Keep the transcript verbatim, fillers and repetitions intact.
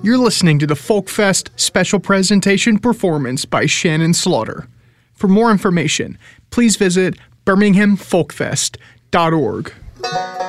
You're listening to the Folkfest special presentation performance by Shannon Slaughter. For more information, please visit birmingham folk fest dot org.